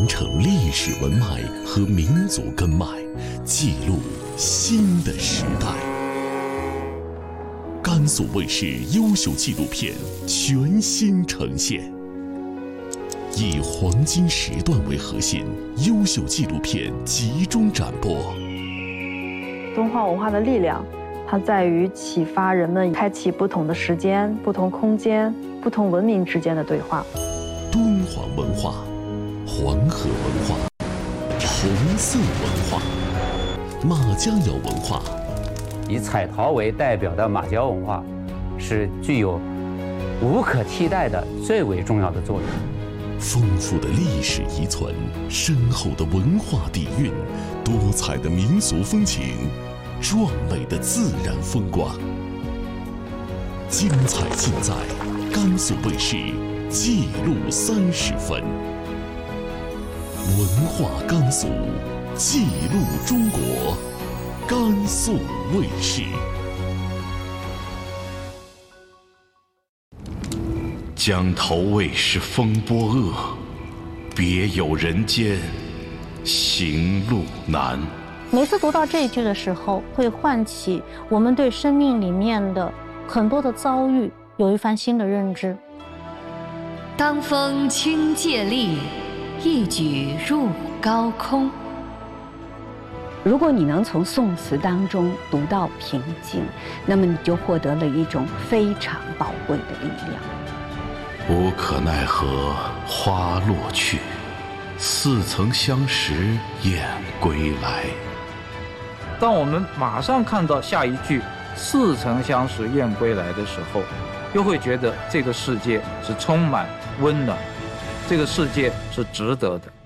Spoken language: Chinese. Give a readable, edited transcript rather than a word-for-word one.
承历史文脉和民族根脉，记录新的时代。甘肃卫视优秀纪录片全新呈现，以黄金时段为核心，优秀纪录片集中展播。 敦煌文化的力量，它在于启发人们开启不同的时间、不同空间、不同文明之间的对话。 敦煌文化、黄河文化、红色文化、马家窑文化。 以彩陶为代表的马家窑文化，是具有无可替代的最为重要的作用。 丰富的历史遗存，深厚的文化底蕴，多彩的民俗风情，壮美的自然风光，精彩尽在甘肃卫视记录30分。文化甘肃，记录中国，甘肃卫视。 江头卫视风波恶，别有人间行路难。 每次读到这一句的时候，会唤起我们对生命里面的很多的遭遇有一番新的认知。 当风轻借力，一举入高空。 如果你能从宋词当中读到平静，那么你就获得了一种非常宝贵的力量。 无可奈何花落去，似曾相识燕归来。 当我们马上看到下一句似曾相识燕归来的时候，又会觉得这个世界是充满温暖，这个世界是值得的。